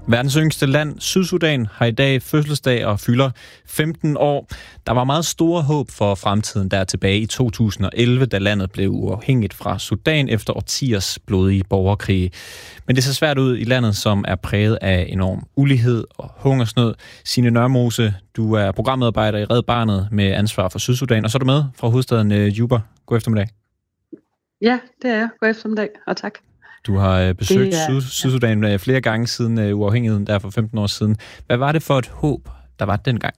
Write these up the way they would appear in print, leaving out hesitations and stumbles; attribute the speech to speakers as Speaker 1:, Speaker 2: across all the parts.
Speaker 1: Verdens yngste land, Sydsudan, har i dag fødselsdag og fylder 15 år. Der var meget store håb for fremtiden der tilbage i 2011, da landet blev uafhængigt fra Sudan efter årtiers blodige borgerkrige. Men det ser svært ud i landet, som er præget af enorm ulighed og hungersnød. Signe Nørmose, du er programmedarbejder i Red Barnet med ansvar for Sydsudan, og så er du med fra hovedstaden Juba. God eftermiddag.
Speaker 2: Ja, det er jeg. God eftermiddag, og tak.
Speaker 1: Du har besøgt Sydsudan flere gange siden uafhængigheden, der for 15 år siden. Hvad var det for et håb, der var dengang?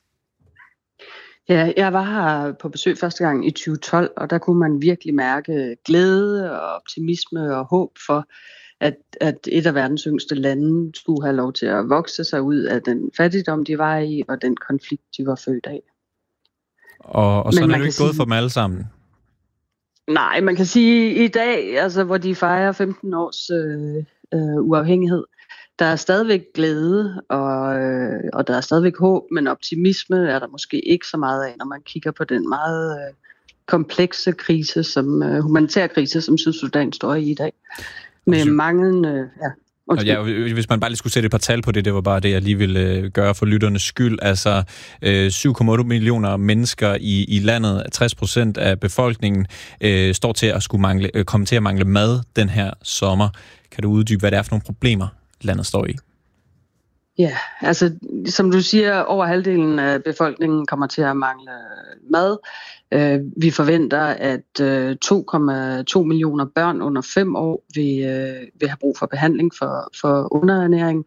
Speaker 2: Ja, jeg var her på besøg første gang i 2012, og der kunne man virkelig mærke glæde og optimisme og håb for, at et af verdens yngste lande skulle have lov til at vokse sig ud af den fattigdom, de var i, og den konflikt, de var født af.
Speaker 1: Og så er det jo ikke gået for dem alle sammen.
Speaker 2: Nej, man kan sige i dag, altså hvor de fejrer 15 års uafhængighed, der er stadigvæk glæde, og der er stadigvæk håb, men optimisme er der måske ikke så meget af, når man kigger på den meget komplekse krise, humanitære krise, som Sydsudan står i dag. Med manglende...
Speaker 1: Ja, hvis man bare lige skulle sætte et par tal på det, det var bare det, jeg lige ville gøre for lytternes skyld. Altså 7,8 millioner mennesker i landet, 60% af befolkningen, står til at komme til at mangle mad den her sommer. Kan du uddybe, hvad det er for nogle problemer, landet står i?
Speaker 2: Ja, altså som du siger, over halvdelen af befolkningen kommer til at mangle mad. Vi forventer, at 2,2 millioner børn under 5 år vil have brug for behandling for underernæring.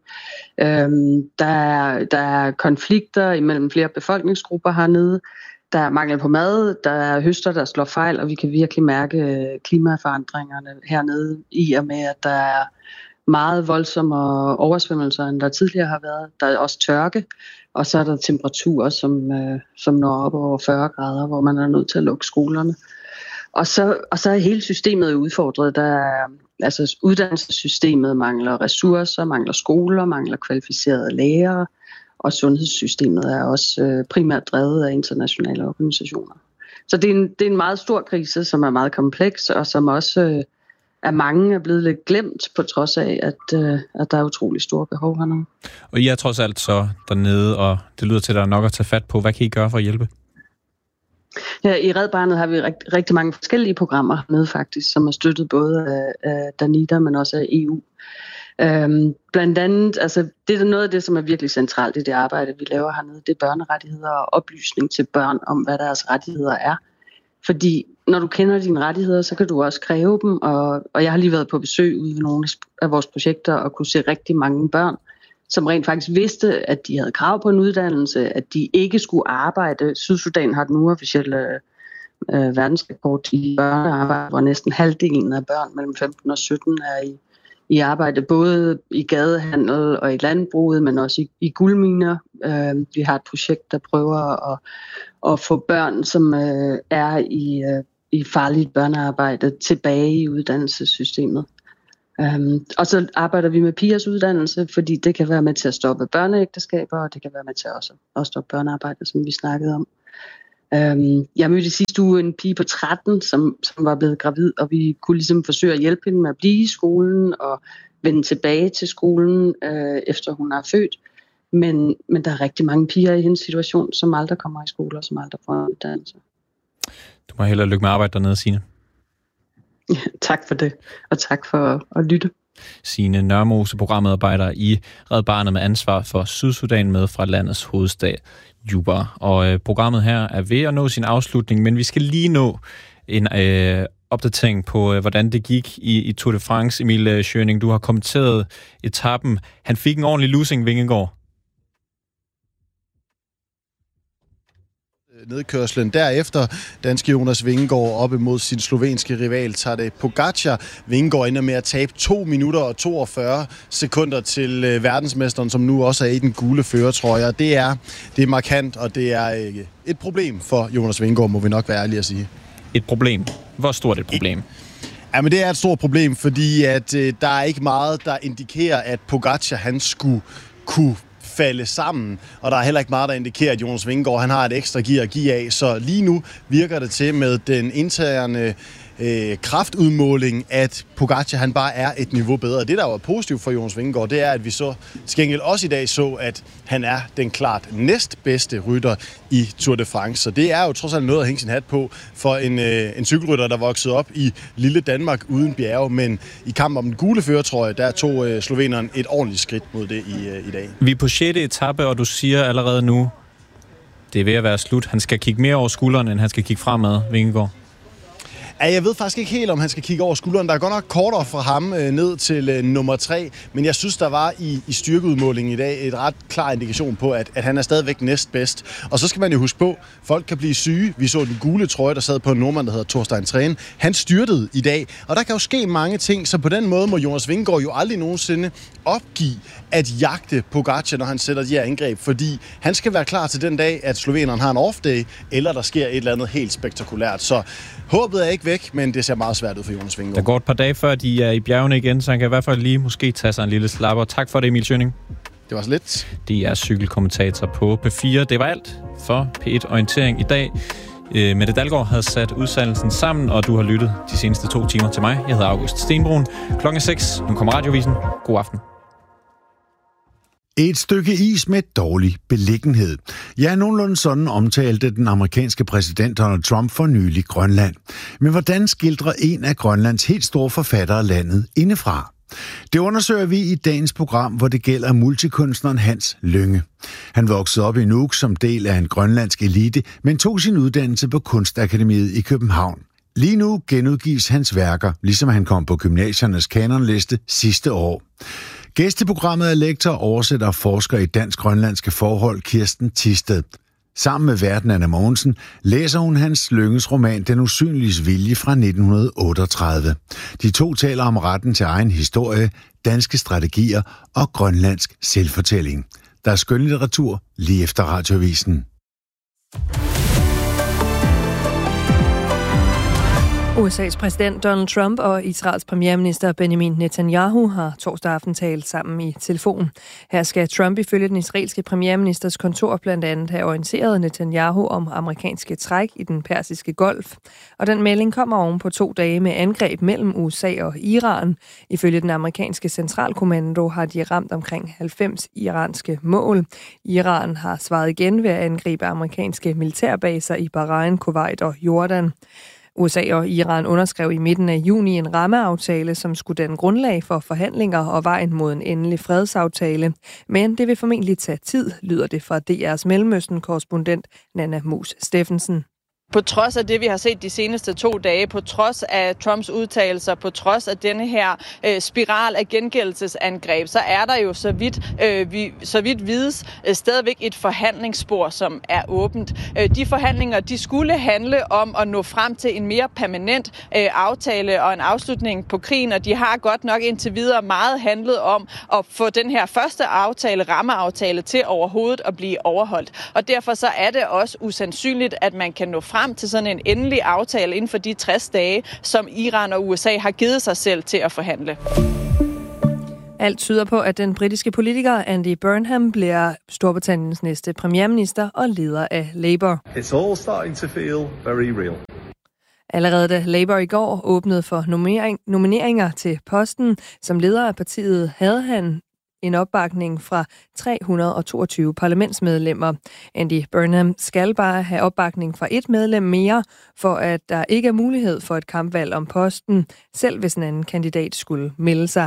Speaker 2: Der er konflikter imellem flere befolkningsgrupper hernede. Der er mangel på mad, der er høster, der slår fejl, og vi kan virkelig mærke klimaforandringerne hernede i og med, at der er meget voldsomme oversvømmelser, end der tidligere har været. Der er også tørke, og så er der temperaturer, som når op over 40 grader, hvor man er nødt til at lukke skolerne. Og så er hele systemet udfordret. Altså uddannelsessystemet mangler ressourcer, mangler skoler, mangler kvalificerede lærere, og sundhedssystemet er også primært drevet af internationale organisationer. Så det er en meget stor krise, som er meget kompleks, og som også at mange er blevet lidt glemt, på trods af, at der er utrolig store behov hernede. Og
Speaker 1: I er trods alt så dernede, og det lyder til, at der er nok at tage fat på. Hvad kan I gøre for at hjælpe?
Speaker 2: Ja, i Red Barnet har vi rigtig mange forskellige programmer hernede faktisk, som er støttet både af Danida, men også af EU. Blandt andet, altså det er noget af det, som er virkelig centralt i det arbejde, vi laver hernede, det er børnerettigheder og oplysning til børn om, hvad deres rettigheder er. Fordi når du kender dine rettigheder, så kan du også kræve dem, og jeg har lige været på besøg ude ved nogle af vores projekter og kunne se rigtig mange børn, som rent faktisk vidste, at de havde krav på en uddannelse, at de ikke skulle arbejde. Sydsudan har den uofficielle verdensrekord i børnearbejde, hvor næsten halvdelen af børn mellem 15 og 17 er i arbejde, både i gadehandel og i landbruget, men også i guldminer. Vi har et projekt, der prøver at få børn, som er i farligt børnearbejde, tilbage i uddannelsessystemet. Og så arbejder vi med pigers uddannelse, fordi det kan være med til at stoppe børneægteskaber, og det kan være med til også at stoppe børnearbejde, som vi snakkede om. Jeg mødte sidste uge en pige på 13, som var blevet gravid, og vi kunne ligesom forsøge at hjælpe hende med at blive i skolen og vende tilbage til skolen, efter hun er født. Men der er rigtig mange piger i hendes situation, som aldrig kommer i skole og som aldrig får en uddannelse.
Speaker 1: Du må held og lykke med arbejde dernede, Signe.
Speaker 2: Ja, tak for det, og tak for at lytte.
Speaker 1: Signe Nørmose, programmedarbejder i Red Barnet med ansvar for Sydsudan med fra landets hovedstad Juba. Og programmet her er ved at nå sin afslutning, men vi skal lige nå en opdatering på, hvordan det gik i Tour de France. Emil Schøning, du har kommenteret etappen. Han fik en ordentlig losing, Vingegaard.
Speaker 3: Nedkørslen. Derefter danske Jonas Vingegaard op imod sin slovenske rival Tadej Pogačar. Vingegaard ender med at tabe 2 minutter og 42 sekunder til verdensmesteren, som nu også er i den gule førertrøje. Det er markant, og det er et problem for Jonas Vingegaard, må vi nok være ærlige at sige.
Speaker 1: Et problem? Hvor stort et problem?
Speaker 3: Ja, men det er et stort problem, fordi at der er ikke meget, der indikerer, at Pogačar han skulle kunne falde sammen, og der er heller ikke meget, der indikerer, at Jonas Vingegaard han har et ekstra gear at give af, så lige nu virker det til med den interne kraftudmåling, at Pogačar han bare er et niveau bedre. Det, der var positivt for Jonas Vingegaard, det er, at vi så til gengæld også i dag så, at han er den klart næstbedste rytter i Tour de France. Så det er jo trods alt noget at hænge sin hat på for en cykelrytter, der voksede op i lille Danmark uden bjerge. Men i kampen om den gule førertrøje, der tog sloveneren et ordentligt skridt mod det i dag.
Speaker 1: Vi er på 6. etape, og du siger allerede nu, det er ved at være slut. Han skal kigge mere over skulderen, end han skal kigge fremad, Vingegaard.
Speaker 3: Ja, jeg ved faktisk ikke helt, om han skal kigge over skulderen. Der er godt nok kortere fra ham ned til nummer 3, men jeg synes, der var i styrkeudmålingen i dag et ret klar indikation på, at han er stadigvæk næstbedst. Og så skal man jo huske på, folk kan blive syge. Vi så den gule trøje, der sad på en nordmand, der hedder Thorstein Træn. Han styrtede i dag, og der kan jo ske mange ting, så på den måde må Jonas Vingegaard jo aldrig nogensinde opgive at jagte Pogačar, når han sætter de her angreb, fordi han skal være klar til den dag, at sloveneren har en off-day, eller der sker et eller andet helt spektakulært. Så håbet er ikke væk, men det ser meget svært ud for Jonas Vingegaard.
Speaker 1: Der går et par dage før, de er i bjergene igen, så han kan i hvert fald lige måske tage sig en lille slapper. Tak for det, Emil Schønning.
Speaker 3: Det var så lidt.
Speaker 1: De er cykelkommentator på P4. Det var alt for P1 Orientering i dag. Mette Dalgaard havde sat udsendelsen sammen, og du har lyttet de seneste 2 timer til mig. Jeg hedder August Stenbrun. 6:00. Nu kommer Radiovisen. God aften.
Speaker 4: Et stykke is med dårlig beliggenhed. Ja, nogenlunde sådan omtalte den amerikanske præsident Donald Trump for nylig Grønland. Men hvordan skildrer en af Grønlands helt store forfattere landet indefra? Det undersøger vi i dagens program, hvor det gælder multikunstneren Hans Lynge. Han voksede op i Nuuk som del af en grønlandsk elite, men tog sin uddannelse på Kunstakademiet i København. Lige nu genudgives hans værker, ligesom han kom på gymnasiernes kanonliste sidste år. Gæsteprogrammet er lektor, oversætter og forsker i dansk-grønlandske forhold Kirsten Thisted. Sammen med værten Anna Mogensen læser hun Hans Lynges roman Den usynliges vilje fra 1938. De to taler om retten til egen historie, danske strategier og grønlandsk selvfortælling. Der er skønlitteratur lige efter Radioavisen.
Speaker 5: USA's præsident Donald Trump og Israels premierminister Benjamin Netanyahu har torsdag aften talt sammen i telefon. Her skal Trump ifølge den israelske premierministers kontor blandt andet have orienteret Netanyahu om amerikanske træk i den persiske golf. Og den melding kommer oven på 2 dage med angreb mellem USA og Iran. Ifølge den amerikanske centralkommando har de ramt omkring 90 iranske mål. Iran har svaret igen ved at angribe amerikanske militærbaser i Bahrain, Kuwait og Jordan. USA og Iran underskrev i midten af juni en rammeaftale, som skulle danne grundlag for forhandlinger og vejen mod en endelig fredsaftale. Men det vil formentlig tage tid, lyder det fra DR's Mellemøsten-korrespondent Nanna Mus Steffensen.
Speaker 6: På trods af det, vi har set de seneste 2 dage, på trods af Trumps udtalelser, på trods af denne her spiral af gengældelsesangreb, så er der jo, så vidt vides, stadigvæk et forhandlingsspor, som er åbent. De forhandlinger, de skulle handle om at nå frem til en mere permanent aftale og en afslutning på krigen, og de har godt nok indtil videre meget handlet om at få den her første aftale, rammeaftale, til overhovedet at blive overholdt. Og derfor så er det også usandsynligt, at man kan nå frem til sådan en endelig aftale inden for de 60 dage, som Iran og USA har givet sig selv til at forhandle.
Speaker 5: Alt tyder på, at den britiske politiker Andy Burnham bliver Storbritanniens næste premierminister og leder af Labour.
Speaker 7: It's all starting to feel very real.
Speaker 5: Allerede da Labour i går åbnede for nomineringer til posten som leder af partiet, havde han en opbakning fra 322 parlamentsmedlemmer. Andy Burnham skal bare have opbakning fra 1 medlem mere, for at der ikke er mulighed for et kampvalg om posten, selv hvis en anden kandidat skulle melde sig.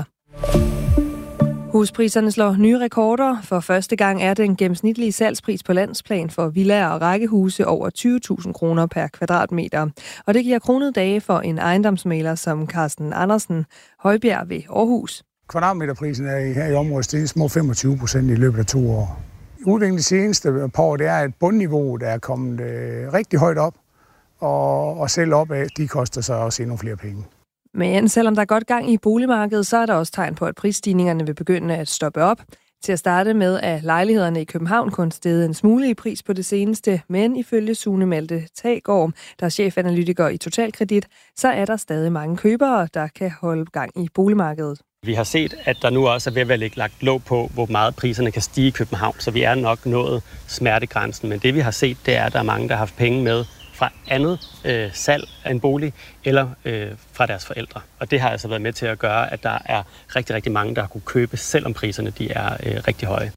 Speaker 5: Huspriserne slår nye rekorder. For første gang er den gennemsnitlige salgspris på landsplan for villaer og rækkehuse over 20.000 kroner per kvadratmeter. Og det giver kronede dage for en ejendomsmægler som Carsten Andersen Højbjerg ved Aarhus.
Speaker 8: Kvadratmeterprisen er her i området steget små 25% i løbet af 2 år. Udviklingen de seneste par år, det er et bundniveau, der er kommet rigtig højt op, og selv opad, de koster så også endnu flere penge.
Speaker 5: Men selvom der er godt gang i boligmarkedet, så er der også tegn på, at prisstigningerne vil begynde at stoppe op. Til at starte med er lejlighederne i København kun steget en smule i pris på det seneste, men ifølge Sune Malte Taggaard, der er chefanalytiker i Totalkredit, så er der stadig mange købere, der kan holde gang i boligmarkedet.
Speaker 9: Vi har set, at der nu også er ved at være lagt låg på, hvor meget priserne kan stige i København, så vi er nok nået smertegrænsen. Men det vi har set, det er, at der er mange, der har haft penge med fra andet salg af en bolig eller fra deres forældre. Og det har altså været med til at gøre, at der er rigtig, rigtig mange, der har kunne købe, selvom priserne de er rigtig høje.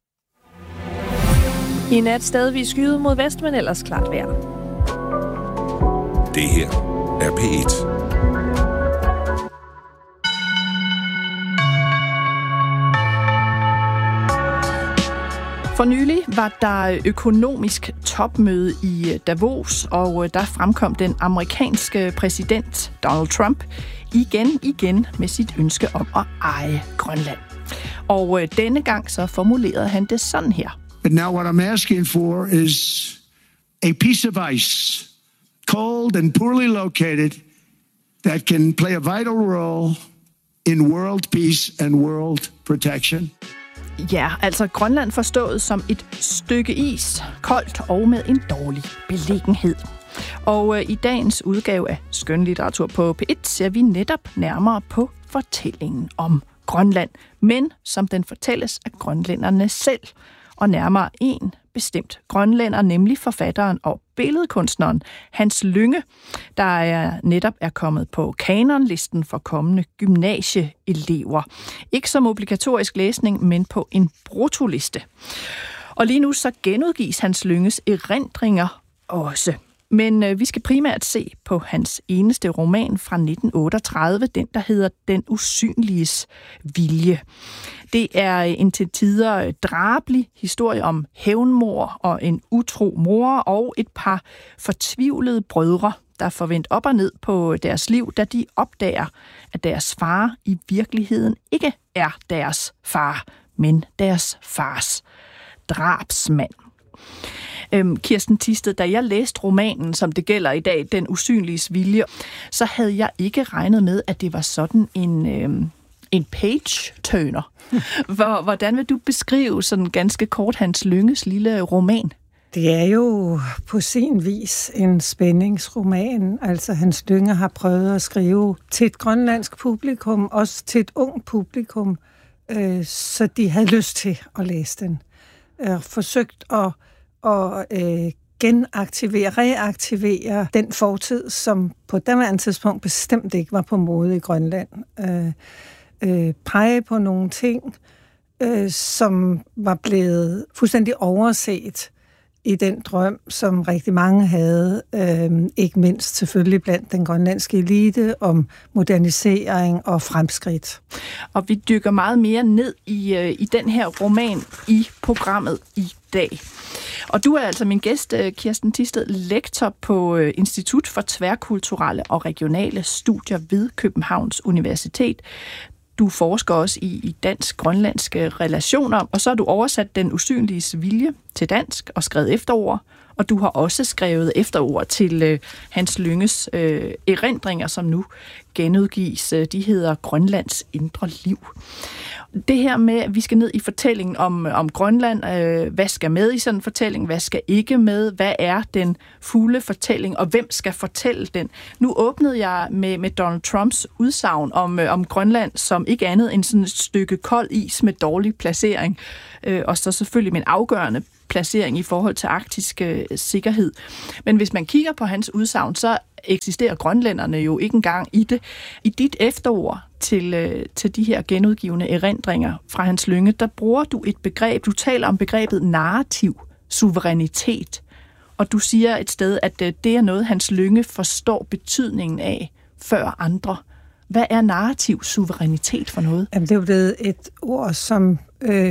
Speaker 5: I nat stadigvis skyet mod vest, men ellers klart vejr.
Speaker 10: Det her er P1.
Speaker 11: For nylig var der økonomisk topmøde i Davos, og der fremkom den amerikanske præsident Donald Trump igen med sit ønske om at eje Grønland. Og denne gang så formulerede han det sådan her.
Speaker 12: But now what I'm asking for is a piece of ice, cold and poorly located, that can play a vital role in world peace and world protection.
Speaker 11: Ja, altså Grønland forstået som et stykke is, koldt og med en dårlig beliggenhed. Og i dagens udgave af Skønlitteratur på P1 ser vi netop nærmere på fortællingen om Grønland, men som den fortælles af grønlænderne selv, og nærmere en bestemt grønlænder, nemlig forfatteren og billedkunstneren Hans Lynge, der netop er kommet på kanonlisten for kommende gymnasieelever. Ikke som obligatorisk læsning, men på en bruttoliste. Og lige nu så genudgives Hans Lynges erindringer også. Men vi skal primært se på hans eneste roman fra 1938, den der hedder Den usynliges vilje. Det er en til tider drabelig historie om hævnmord og en utro mor og et par fortvivlede brødre, der får vendt op og ned på deres liv, da de opdager, at deres far i virkeligheden ikke er deres far, men deres fars drabsmand. Kirsten Thisted, da jeg læste romanen, som det gælder i dag, Den usynliges vilje, så havde jeg ikke regnet med, at det var sådan en page-turner. Hvordan vil du beskrive sådan ganske kort Hans Lynges lille roman?
Speaker 13: Det er jo på sin vis en spændingsroman. Altså Hans Lynge har prøvet at skrive til et grønlandsk publikum, også til et ung publikum, så de havde lyst til at læse den. Forsøgt at reaktivere den fortid, som på daværende tidspunkt bestemt ikke var på mode i Grønland. Pege på nogle ting, som var blevet fuldstændig overset i den drøm, som rigtig mange havde, ikke mindst selvfølgelig blandt den grønlandske elite, om modernisering og fremskridt.
Speaker 11: Og vi dykker meget mere ned i den her roman i programmet i dag. Og du er altså min gæst, Kirsten Thisted, lektor på Institut for Tværkulturelle og Regionale Studier ved Københavns Universitet. Du forsker også i dansk-grønlandske relationer, og så har du oversat Den usynliges vilje til dansk og skrevet efterord, og du har også skrevet efterord til Hans Lynges erindringer, som nu genudgives. De hedder Grønlands indre liv. Det her med, at vi skal ned i fortællingen om Grønland, hvad skal med i sådan en fortælling, hvad skal ikke med, hvad er den fulde fortælling, og hvem skal fortælle den? Nu åbnede jeg med Donald Trumps udsagn om Grønland som ikke andet end sådan et stykke kold is med dårlig placering, og så selvfølgelig med en afgørende placering i forhold til arktisk sikkerhed. Men hvis man kigger på hans udsagn, så eksisterer grønlænderne jo ikke engang i det. I dit efterord til de her genudgivende erindringer fra Hans Lynge, der bruger du et begreb, du taler om begrebet narrativ suverænitet, og du siger et sted, at det er noget, Hans Lynge forstår betydningen af før andre. Hvad er narrativ suverænitet for noget?
Speaker 13: Jamen, det er jo blevet et ord, som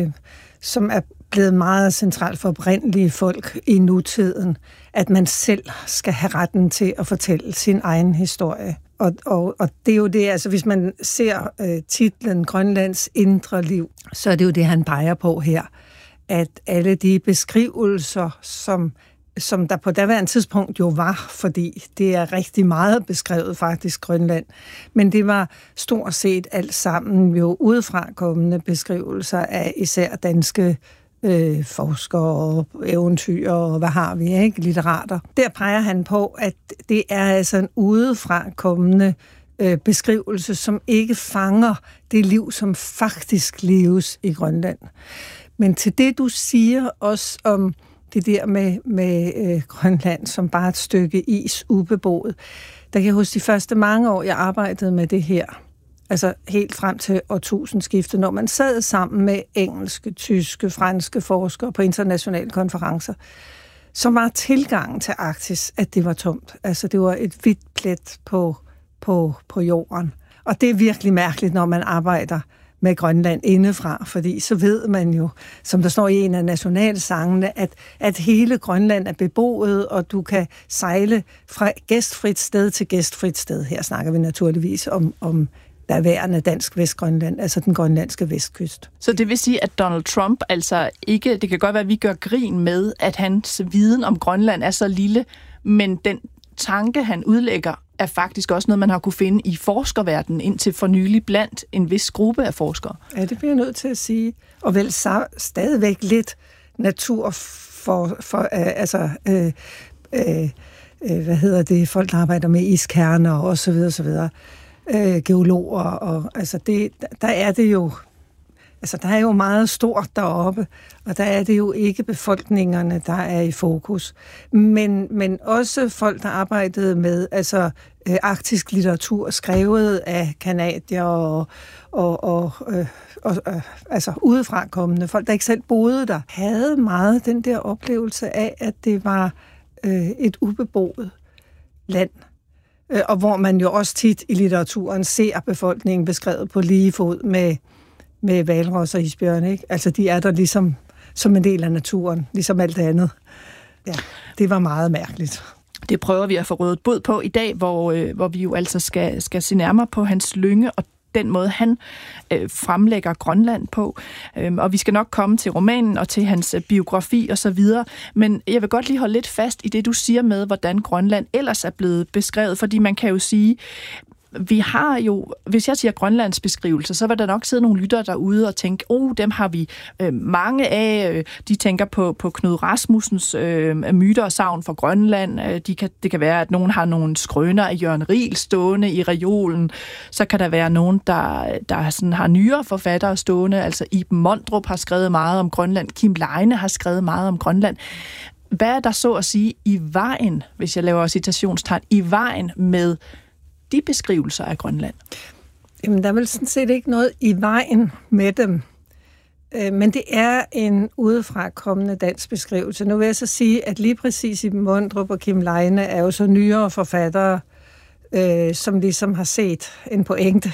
Speaker 13: er blevet meget centralt for oprindelige folk i nutiden, at man selv skal have retten til at fortælle sin egen historie. Og det er jo det, altså hvis man ser titlen Grønlands indre liv, så er det jo det, han peger på her, at alle de beskrivelser, som der på daværende tidspunkt jo var, fordi det er rigtig meget beskrevet faktisk Grønland, men det var stort set alt sammen jo udefra kommende beskrivelser af især danske forskere og eventyr og hvad har vi, ikke? Litterater. Der peger han på, at det er altså en udefra kommende beskrivelse, som ikke fanger det liv, som faktisk leves i Grønland. Men til det, du siger også om Det der med Grønland som bare et stykke is ubeboet. Der kan jeg huske de første mange år, jeg arbejdede med det her. Altså helt frem til årtusindskiftet, når man sad sammen med engelske, tyske, franske forskere på internationale konferencer, så var tilgangen til Arktis, at det var tomt. Altså det var et hvidt plet på jorden. Og det er virkelig mærkeligt, når man arbejder med Grønland indefra, fordi så ved man jo, som der står i en af nationalsangene, at hele Grønland er beboet, og du kan sejle fra gæstfrit sted til gæstfrit sted. Her snakker vi naturligvis om daværende dansk Vestgrønland, altså den grønlandske vestkyst.
Speaker 11: Så det vil sige, at Donald Trump altså ikke, det kan godt være, at vi gør grin med, at hans viden om Grønland er så lille, men den tanke, han udlægger, er faktisk også noget, man har kunne finde i forskerverdenen indtil for nylig blandt en vis gruppe af forskere. Ja,
Speaker 13: det bliver jeg nødt til at sige. Og vel stadigvæk lidt natur folk, der arbejder med iskerner og så videre, så videre. Geologer, og altså der er jo meget stort deroppe, og der er det jo ikke befolkningerne, der er i fokus. Men også folk, der arbejdede med arktisk litteratur, skrevet af canadier og udefra kommende folk, der ikke selv boede der, havde meget den der oplevelse af, at det var et ubeboet land. Og hvor man jo også tit i litteraturen ser befolkningen beskrevet på lige fod med hvalros og isbjørne, ikke? Altså, de er der ligesom som en del af naturen, ligesom alt det andet. Ja, det var meget mærkeligt.
Speaker 11: Det prøver vi at få rådet bod på i dag, hvor vi jo altså skal se nærmere på hans lynge og den måde, han fremlægger Grønland på. Og vi skal nok komme til romanen og til hans biografi og så videre. Men jeg vil godt lige holde lidt fast i det, du siger med, hvordan Grønland ellers er blevet beskrevet. Fordi man kan jo sige, vi har jo, hvis jeg siger Grønlands beskrivelse, så vil der nok sidde nogle lyttere derude og tænke, dem har vi mange af. De tænker på Knud Rasmussens myter og sagn for Grønland. Det kan være, at nogen har nogle skrøner af Jørgen Riel stående i reolen. Så kan der være nogen, der sådan har nyere forfattere stående. Altså Iben Mondrup har skrevet meget om Grønland. Kim Leine har skrevet meget om Grønland. Hvad er der så at sige i vejen, hvis jeg laver citationstegn, i vejen med de beskrivelser af Grønland?
Speaker 13: Jamen, der er vel sådan set ikke noget i vejen med dem. Men det er en udefra kommende dansk beskrivelse. Nu vil jeg så sige, at lige præcis Iben Mondrup og Kim Leine er jo så nyere forfattere, som ligesom har set en pointe.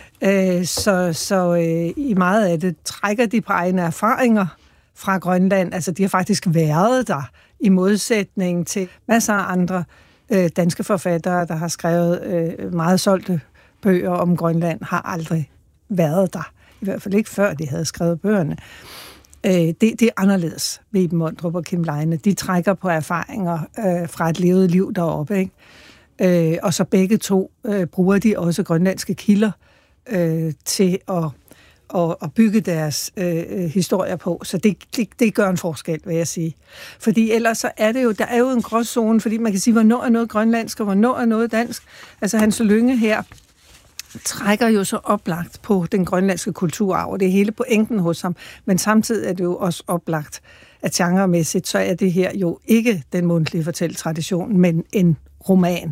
Speaker 13: Så i meget af det trækker de på egne erfaringer fra Grønland. Altså, de har faktisk været der i modsætning til masser af andre danske forfattere, der har skrevet meget solgte bøger om Grønland, har aldrig været der. I hvert fald ikke før de havde skrevet bøgerne. Det er anderledes ved Iben Mondrup og Kim Leine. De trækker på erfaringer fra et levet liv deroppe, ikke? Og så begge to bruger de også grønlandske kilder til at bygge deres historier på. Så det gør en forskel, vil jeg sige. Fordi ellers så er det jo, der er jo en gråzone, fordi man kan sige, hvornår er noget grønlandsk, og hvornår er noget dansk. Altså Hans Lynge her trækker jo så oplagt på den grønlandske kulturarv, og det er hele pointen hos ham. Men samtidig er det jo også oplagt, at genremæssigt, så er det her jo ikke den mundtlige fortælletradition, men en roman.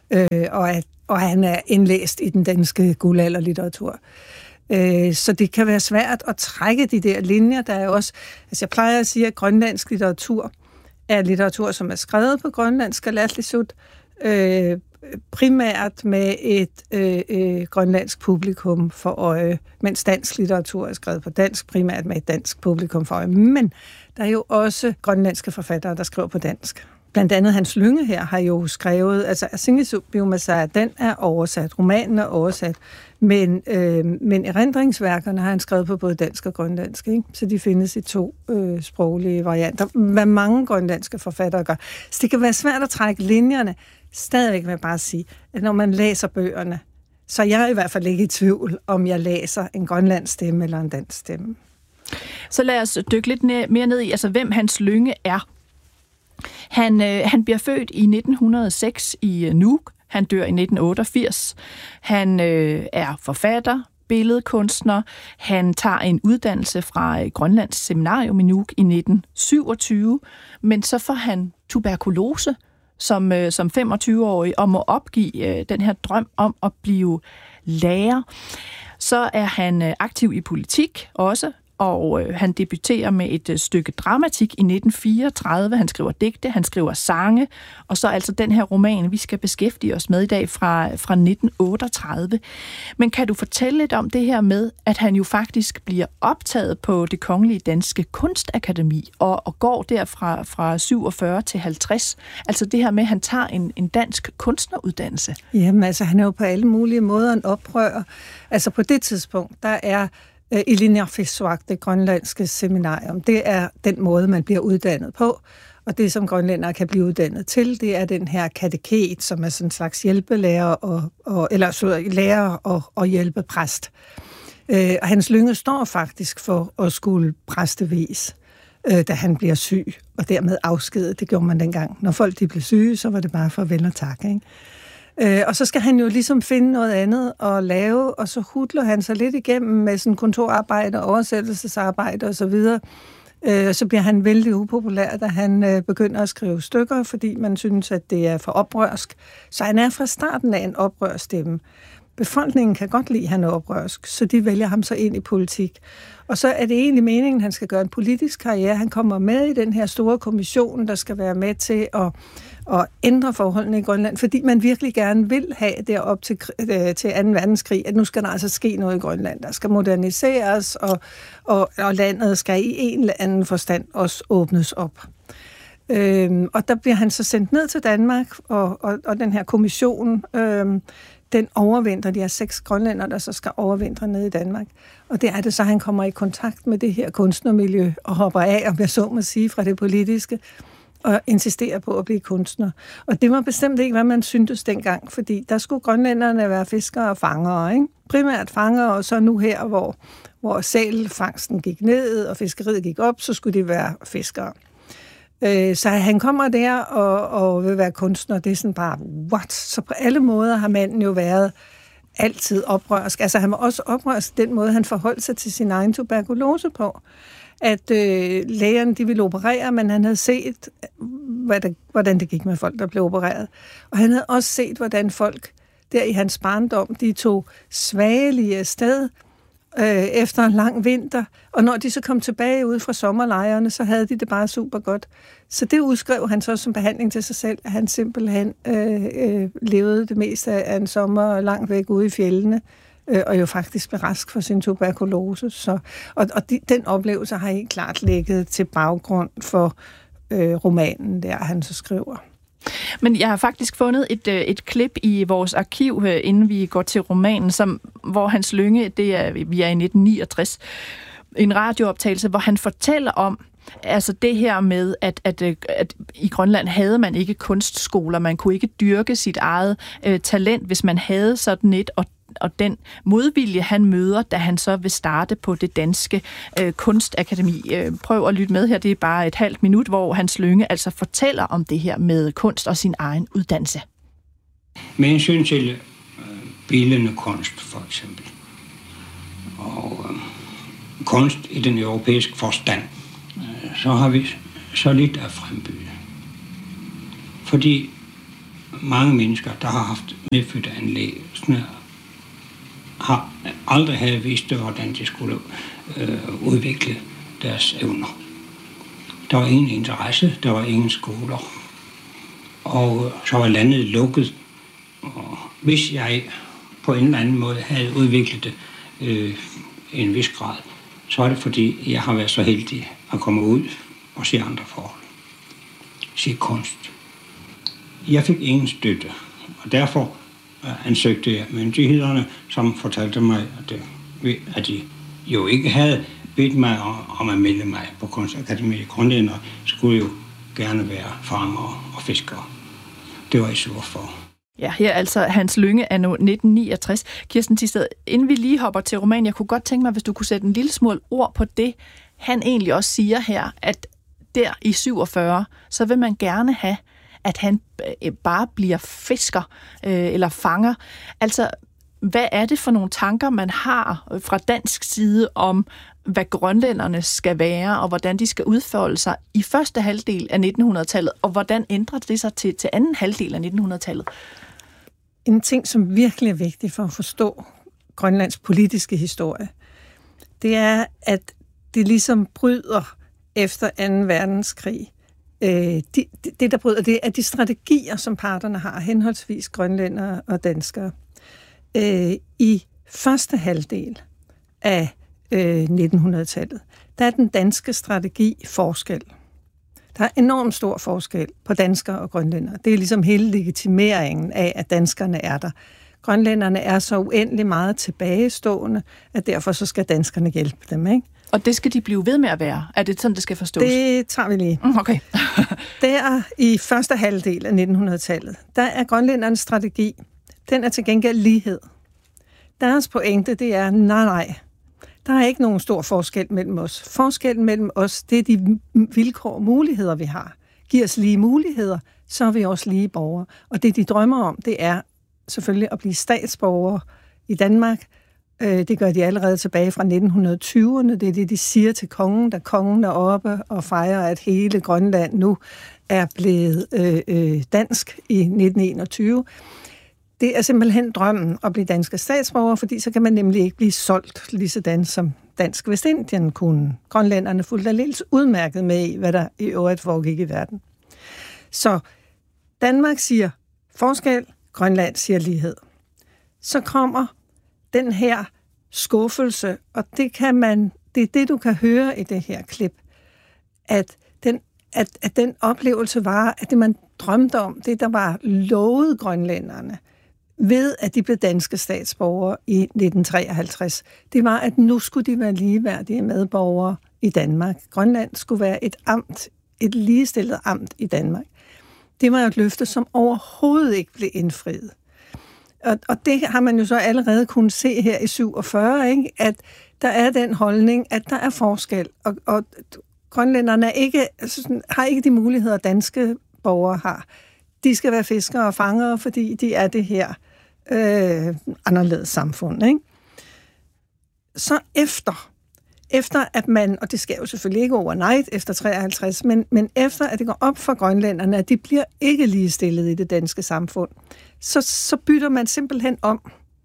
Speaker 13: Og han er indlæst i den danske guldalderlitteratur. Så det kan være svært at trække de der linjer. Der er også, altså jeg plejer at sige, at grønlandsk litteratur er litteratur, som er skrevet på grønlandsk og latlisut, primært med et grønlandsk publikum for øje, mens dansk litteratur er skrevet på dansk, primært med et dansk publikum for øje. Men der er jo også grønlandske forfattere, der skriver på dansk. Blandt andet Hans Lynge her har jo skrevet, altså Asingisup Biomasar, den er oversat, romanen er oversat, men erindringsværkerne har han skrevet på både dansk og grønlandsk, ikke? Så de findes i 2 sproglige varianter, hvad mange grønlandske forfattere gør. Så det kan være svært at trække linjerne. Stadigvæk vil jeg bare sige, at når man læser bøgerne, så jeg er i hvert fald ikke i tvivl, om jeg læser en grønlandsk stemme eller en dansk stemme.
Speaker 11: Så lad os dykke lidt mere ned i, altså hvem Hans Lynge er. Han bliver født i 1906 i Nuuk. Han dør i 1988. Han er forfatter, billedkunstner. Han tager en uddannelse fra Grønlands Seminarium i Nuuk i 1927, men så får han tuberkulose som 25-årig og må opgive den her drøm om at blive lærer. Så er han aktiv i politik også, og han debuterer med et stykke dramatik i 1934. Han skriver digte, han skriver sange, og så altså den her roman, vi skal beskæftige os med i dag fra 1938. Men kan du fortælle lidt om det her med, at han jo faktisk bliver optaget på Det Kongelige Danske Kunstakademi, og går derfra fra 47 til 50? Altså det her med, at han tager en dansk kunstneruddannelse.
Speaker 13: Jamen altså, han er jo på alle mulige måder en oprører. Altså på det tidspunkt, der er Ilinniarfissuaq, det grønlandske seminarium, det er den måde, man bliver uddannet på. Og det, som grønlændere kan blive uddannet til, det er den her kateket, som er sådan en slags hjælpelærer lærer og hjælpepræst. Og Hans Lynge står faktisk for at skulle præstevis, da han bliver syg, og dermed afskedet. Det gjorde man dengang. Når folk de blev syge, så var det bare farvel og tak, ikke? Og så skal han jo ligesom finde noget andet at lave, og så hudler han sig lidt igennem med sådan kontorarbejde, oversættelsesarbejde og så videre. Så bliver han vældig upopulær, da han begynder at skrive stykker, fordi man synes, at det er for oprørsk. Så han er fra starten af en oprørstemme. Befolkningen kan godt lide, at han er oprørsk, så de vælger ham så ind i politik. Og så er det egentlig meningen, at han skal gøre en politisk karriere. Han kommer med i den her store kommission, der skal være med til at ændre forholdene i Grønland, fordi man virkelig gerne vil have derop til 2. verdenskrig, at nu skal der altså ske noget i Grønland. Der skal moderniseres, og landet skal i en eller anden forstand også åbnes op. Og der bliver han så sendt ned til Danmark, og den her kommission, den overvintrer. De er 6 grønlændere, der så skal overvintre ned i Danmark. Og det er det så, han kommer i kontakt med det her kunstnermiljø og hopper af, og jeg så må sige, fra det politiske, og insisterer på at blive kunstner. Og det var bestemt ikke, hvad man syntes dengang, fordi der skulle grønlænderne være fiskere og fangere, ikke? Primært fangere, og så nu her, hvor sælfangsten gik ned, og fiskeriet gik op, så skulle de være fiskere. Så han kommer der og vil være kunstner, det er sådan bare, what? Så på alle måder har manden jo været altid oprørsk. Altså han var også oprørsk den måde, han forholdt sig til sin egen tuberkulose på. At lægerne, de ville operere, men han havde set, hvordan det gik med folk, der blev opereret. Og han havde også set, hvordan folk der i hans barndom, de tog svagelige afsted efter en lang vinter, og når de så kom tilbage ud fra sommerlejrene, så havde de det bare super godt. Så det udskrev han så som behandling til sig selv, at han simpelthen levede det meste af en sommer langt væk ude i fjellene, og jo faktisk blev rask for sin tuberkulose. Så, den oplevelse har helt klart ligget til baggrund for romanen, der han så skriver.
Speaker 11: Men jeg har faktisk fundet et klip i vores arkiv, inden vi går til romanen, hvor Hans Lynge, vi er i 1969, en radiooptagelse, hvor han fortæller om, altså det her med, at i Grønland havde man ikke kunstskoler, man kunne ikke dyrke sit eget talent, hvis man havde sådan et, og den modvilje, han møder, da han så vil starte på det danske kunstakademi. Prøv at lytte med her, det er bare et halvt minut, hvor Hans Lynge altså fortæller om det her med kunst og sin egen uddannelse.
Speaker 14: Med hensyn til bildende kunst, for eksempel, og kunst i den europæiske forstand, så har vi så lidt at frembyde. Fordi mange mennesker, der har haft medfødte anlæg, har aldrig havde vidst, hvordan de skulle udvikle deres evner. Der var ingen interesse, der var ingen skoler, og så var landet lukket. Og hvis jeg på en eller anden måde havde udviklet det i en vis grad, så er det fordi, jeg har været så heldig at komme ud og se andre forhold. Se kunst. Jeg fik ingen støtte, og derfor ansøgte jeg myndighederne, som fortalte mig, at de jo ikke havde bedt mig om at melde mig på Kunstakademiet. Grønlændere skulle jo gerne være farmere og fiskere. Det var jeg sur for.
Speaker 11: Ja, her altså Hans Lynge er nu 1969. Kirsten Thisted, inden vi lige hopper til romanen, jeg kunne godt tænke mig, hvis du kunne sætte en lille smule ord på det, han egentlig også siger her, at der i 47, så vil man gerne have, at han bare bliver fisker eller fanger. Altså, hvad er det for nogle tanker, man har fra dansk side om, hvad grønlænderne skal være, og hvordan de skal udfolde sig i første halvdel af 1900-tallet, og hvordan ændrer det sig til anden halvdel af 1900-tallet?
Speaker 13: En ting, som virkelig er vigtig for at forstå Grønlands politiske historie, det er, at det ligesom bryder efter 2. verdenskrig. Det, der bryder, det er de strategier, som parterne har, henholdsvis grønlændere og danskere. I første halvdel af 1900-tallet, der er den danske strategi forskel. Der er enormt stor forskel på danskere og grønlændere. Det er ligesom hele legitimeringen af, at danskerne er der. Grønlænderne er så uendelig meget tilbagestående, at derfor så skal danskerne hjælpe dem, ikke?
Speaker 11: Og det skal de blive ved med at være? Er det sådan, det skal forstås?
Speaker 13: Det tager vi lige.
Speaker 11: Okay.
Speaker 13: Der i første halvdel af 1900-tallet, der er grønlændernes strategi, den er til gengæld lighed. Deres pointe, det er, nej, der er ikke nogen stor forskel mellem os. Forskellen mellem os, det er de vilkår og muligheder, vi har. Giv os lige muligheder, så er vi også lige borgere. Og det, de drømmer om, det er selvfølgelig at blive statsborgere i Danmark. Det gør de allerede tilbage fra 1920'erne. Det er det, de siger til kongen, da kongen er oppe og fejrer, at hele Grønland nu er blevet dansk i 1921. Det er simpelthen drømmen at blive danske statsborger, fordi så kan man nemlig ikke blive solgt lige sådan som Dansk Vestindien kunne. Grønlænderne fulgte aldeles udmærket med i, hvad der i øvrigt foregik i verden. Så Danmark siger forskel, Grønland siger lighed. Så kommer den her skuffelse, og det er det, du kan høre i det her klip, at den oplevelse var, at det man drømte om, det der var lovet grønlænderne, ved at de blev danske statsborgere i 1953, det var, at nu skulle de være ligeværdige medborgere i Danmark. Grønland skulle være et amt, et ligestillet amt i Danmark. Det var et løfte, som overhovedet ikke blev indfriet. Og det har man jo så allerede kunnet se her i 47, ikke? At der er den holdning, at der er forskel, og grønlænderne har ikke de muligheder, danske borgere har. De skal være fiskere og fangere, fordi de er det her anderledes samfund, ikke? Så efter at man, og det sker jo selvfølgelig ikke overnight efter 53, men efter at det går op for grønlænderne, at de bliver ikke ligestillet i det danske samfund, så bytter man simpelthen om.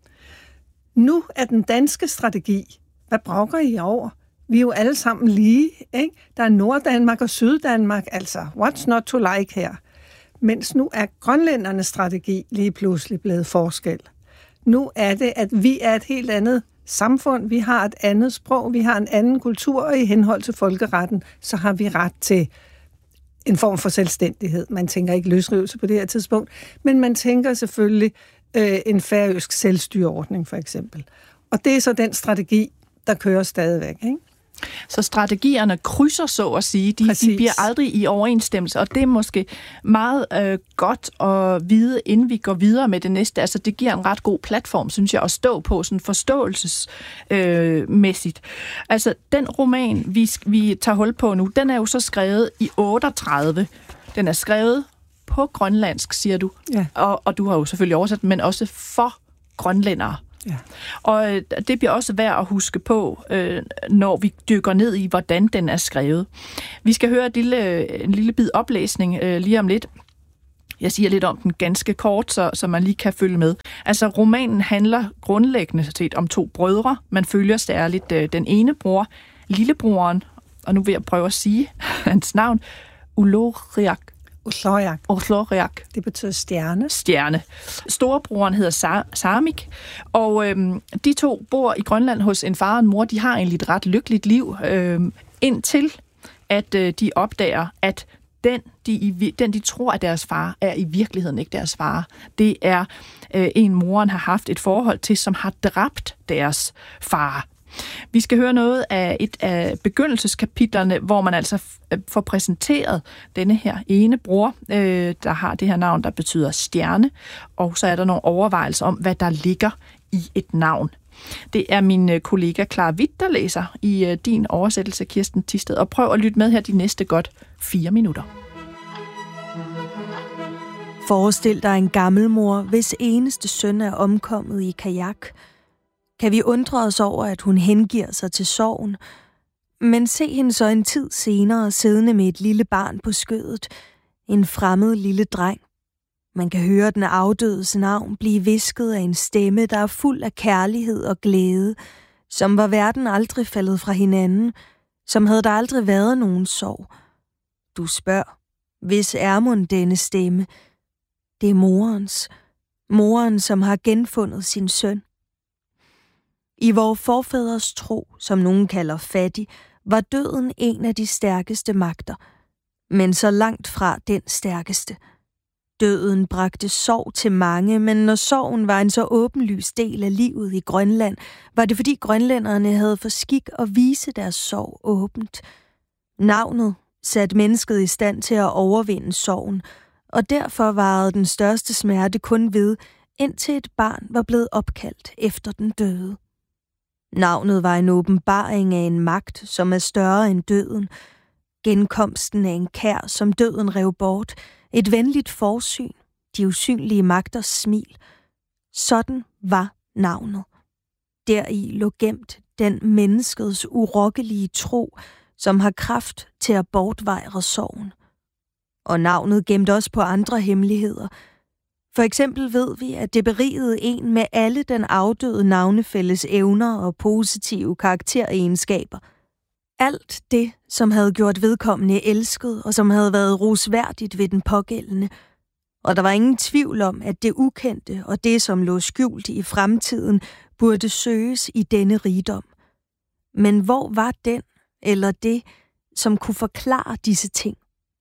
Speaker 13: Nu er den danske strategi, hvad brokker I over? Vi er jo alle sammen lige, ikke? Der er Norddanmark og Syddanmark, altså what's not to like her? Mens nu er grønlændernes strategi lige pludselig blevet forskel. Nu er det, at vi er et helt andet samfund, vi har et andet sprog, vi har en anden kultur, og i henhold til folkeretten, så har vi ret til en form for selvstændighed. Man tænker ikke løsrivelse på det her tidspunkt, men man tænker selvfølgelig en færøsk selvstyreordning for eksempel. Og det er så den strategi, der kører stadigvæk, ikke?
Speaker 11: Så strategierne krydser, så at sige. De bliver aldrig i overensstemmelse, og det er måske meget godt at vide, inden vi går videre med det næste. Altså, det giver en ret god platform, synes jeg, at stå på, sådan forståelsesmæssigt. Altså, den roman, vi tager hul på nu, den er jo så skrevet i 38. Den er skrevet på grønlandsk, siger du. Ja. Og du har jo selvfølgelig oversat, men også for grønlændere. Ja. Og det bliver også værd at huske på, når vi dykker ned i, hvordan den er skrevet. Vi skal høre en lille bid oplæsning lige om lidt. Jeg siger lidt om den ganske kort, så man lige kan følge med. Altså, romanen handler grundlæggende set om 2 brødre. Man følger særligt den ene bror, lillebroren, og nu vil jeg prøve at sige hans navn, Uloriak. Ulloriaq.
Speaker 13: Det betyder stjerne.
Speaker 11: Stjerne. Storebroren hedder Samik, og de 2 bor i Grønland hos en far og en mor. De har egentlig et ret lykkeligt liv, indtil at de opdager, at den de tror er deres far, er i virkeligheden ikke deres far. Det er en moren har haft et forhold til, som har dræbt deres far. Vi skal høre noget af et af begyndelseskapitlerne, hvor man altså får præsenteret denne her ene bror, der har det her navn, der betyder stjerne, og så er der nogle overvejelser om, hvad der ligger i et navn. Det er min kollega Clara Witt, der læser i din oversættelse, Kirsten Thisted, og prøv at lytte med her de næste godt 4 minutter.
Speaker 15: Forestil dig en gammelmor, hvis eneste søn er omkommet i kajak. Kan vi undre os over, at hun hengiver sig til sorgen? Men se hende så en tid senere siddende med et lille barn på skødet. En fremmed lille dreng. Man kan høre den afdødes navn blive hvisket af en stemme, der er fuld af kærlighed og glæde. Som var verden aldrig faldet fra hinanden. Som havde der aldrig været nogen sorg. Du spørger, hvis er mon denne stemme? Det er morens. Moren, som har genfundet sin søn. I vores forfædres tro, som nogen kalder fattig, var døden en af de stærkeste magter, men så langt fra den stærkeste. Døden bragte sorg til mange, men når sorgen var en så åbenlys del af livet i Grønland, var det fordi grønlænderne havde for skik at vise deres sorg åbent. Navnet satte mennesket i stand til at overvinde sorgen, og derfor varede den største smerte kun ved, indtil et barn var blevet opkaldt efter den døde. Navnet var en åbenbaring af en magt, som er større end døden. Genkomsten af en kær, som døden rev bort. Et venligt forsyn. De usynlige magters smil. Sådan var navnet. Deri lå gemt den menneskets urokkelige tro, som har kraft til at bortvejre sorgen. Og navnet gemte også på andre hemmeligheder. For eksempel ved vi, at det berigede en med alle den afdøde navnefælles evner og positive karakteregenskaber. Alt det, som havde gjort vedkommende elsket, og som havde været rosværdigt ved den pågældende. Og der var ingen tvivl om, at det ukendte og det, som lå skjult i fremtiden, burde søges i denne rigdom. Men hvor var den, eller det, som kunne forklare disse ting?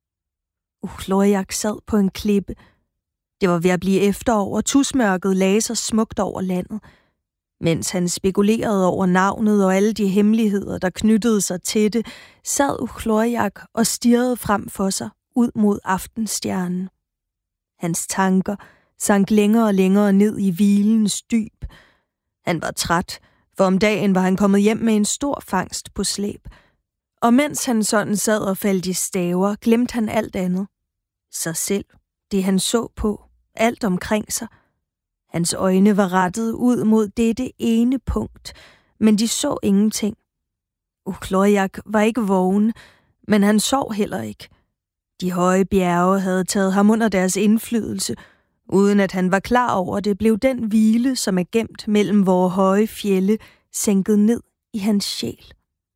Speaker 15: Uhlorjak sad på en klippe. Det var ved at blive efterår, og tusmørket lagde sig smukt over landet. Mens han spekulerede over navnet og alle de hemmeligheder, der knyttede sig til det, sad Uhlorjak og stirrede frem for sig ud mod aftenstjernen. Hans tanker sank længere og længere ned i hvilens dyb. Han var træt, for om dagen var han kommet hjem med en stor fangst på slæb. Og mens han sådan sad og faldt i staver, glemte han alt andet. Sig selv, det han så på, alt omkring sig. Hans øjne var rettet ud mod dette ene punkt, men de så ingenting. Uhlorjak var ikke vågen, men han sov heller ikke. De høje bjerge havde taget ham under deres indflydelse. Uden at han var klar over det, blev den hvile, som er gemt mellem vore høje fjelde, sænket ned i hans sjæl.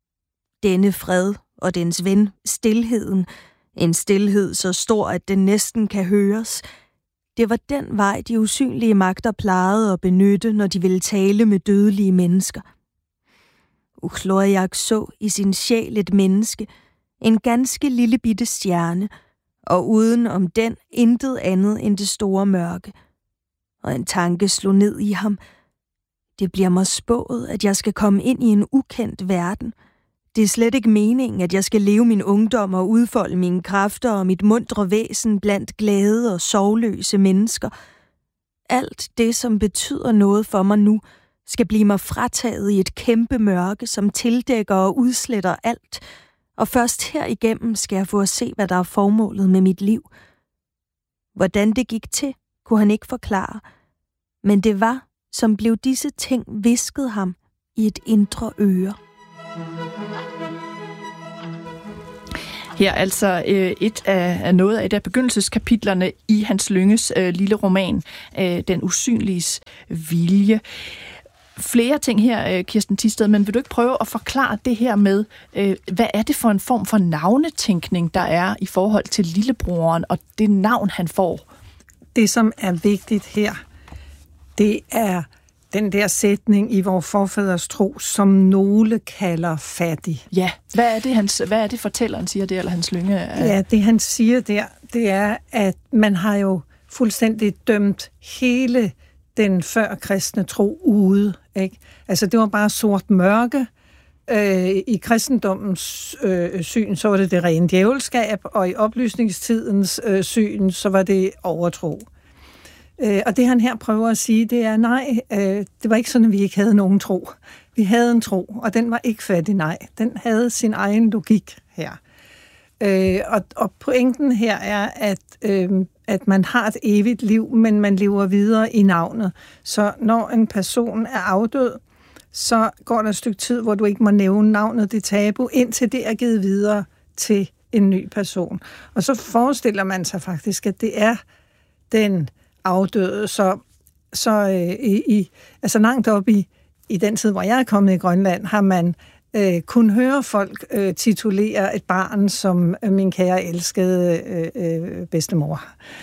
Speaker 15: Denne fred og dens ven, stilheden, en stilhed så stor, at den næsten kan høres. Det var den vej, de usynlige magter plejede at benytte, når de ville tale med dødelige mennesker. Uhlorjak så i sin sjæl et menneske, en ganske lille bitte stjerne, og uden om den intet andet end det store mørke. Og en tanke slog ned i ham. Det bliver mig spået, at jeg skal komme ind i en ukendt verden. Det er slet ikke meningen, at jeg skal leve min ungdom og udfolde mine kræfter og mit muntre væsen blandt glade og sorgløse mennesker. Alt det, som betyder noget for mig nu, skal blive mig frataget i et kæmpe mørke, som tildækker og udsletter alt. Og først herigennem skal jeg få at se, hvad der er formålet med mit liv. Hvordan det gik til, kunne han ikke forklare. Men det var, som blev disse ting hvisket ham i et indre øre.
Speaker 11: Her altså et af noget af de begyndelseskapitlerne i Hans Lynges lille roman, Den usynliges vilje. Flere ting her, Kirsten Thisted, men vil du ikke prøve at forklare det her med, hvad er det for en form for navnetænkning, der er i forhold til lillebroren og det navn, han får?
Speaker 13: Det, som er vigtigt her, det er den der sætning i vores forfædres tro, som nogle kalder fattig.
Speaker 11: Ja, hvad er det fortælleren siger der, eller Hans Lynge?
Speaker 13: Ja, det han siger der, det er, at man har jo fuldstændig dømt hele den førkristne tro ude, ikke? Altså, det var bare sort mørke. I kristendommens syn, så var det rene djævelskab, og i oplysningstidens syn, så var det overtro. Og det han her prøver at sige, det er, nej, det var ikke sådan, at vi ikke havde nogen tro. Vi havde en tro, og den var ikke fattig, nej. Den havde sin egen logik her. Og pointen her er, at man har et evigt liv, men man lever videre i navnet. Så når en person er afdød, så går der et stykke tid, hvor du ikke må nævne navnet, det tabu, indtil det er givet videre til en ny person. Og så forestiller man sig faktisk, at det er den afdøde. Altså langt op i den tid, hvor jeg er kommet i Grønland, har man kunne høre folk titulere et barn som min kære elskede bedstemor.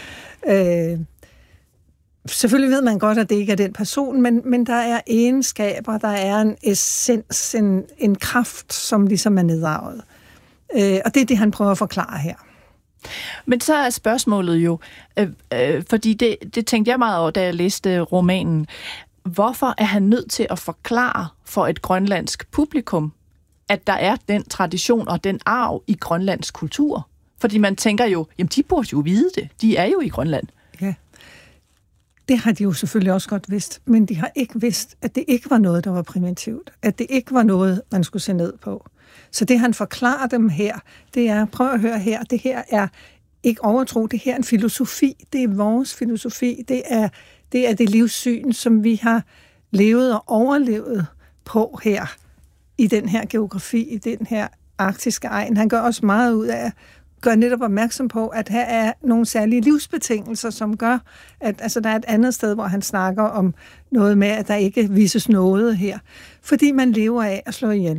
Speaker 13: Selvfølgelig ved man godt, at det ikke er den person, men der er egenskaber, der er en essens, en kraft, som ligesom er nedarvet. Og det er det, han prøver at forklare her.
Speaker 11: Men så er spørgsmålet jo, fordi det tænkte jeg meget over, da jeg læste romanen. Hvorfor er han nødt til at forklare for et grønlandsk publikum, at der er den tradition og den arv i grønlandsk kultur? Fordi man tænker jo, jamen de burde jo vide det. De er jo i Grønland.
Speaker 13: Ja, det har de jo selvfølgelig også godt vidst. Men de har ikke vidst, at det ikke var noget, der var primitivt. At det ikke var noget, man skulle se ned på. Så det, han forklarer dem her, det er, prøv at høre her, det her er ikke overtro, det her er en filosofi. Det er vores filosofi. Det er det livssyn, som vi har levet og overlevet på her, i den her geografi, i den her arktiske egen. Han gør også meget ud af, gør netop opmærksom på, at her er nogle særlige livsbetingelser, som gør, at altså, der er et andet sted, hvor han snakker om noget med, at der ikke vises noget her. Fordi man lever af at slå ihjel.